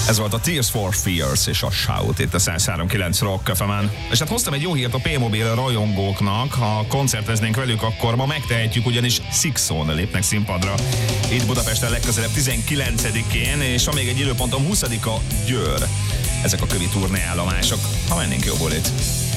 Ez volt a Tears for Fears és a Shout itt a 103.9 Rock FM-en. És hát hoztam egy jó hírt a P-Mobile rajongóknak, ha koncerteznénk velük, akkor ma megtehetjük, ugyanis Sixon lépnek színpadra. Itt Budapesten legközelebb 19-én, és van még egy időpontom, 20-a Győr. Ezek a kövi turnéállomások, ha mennénk jó bulit.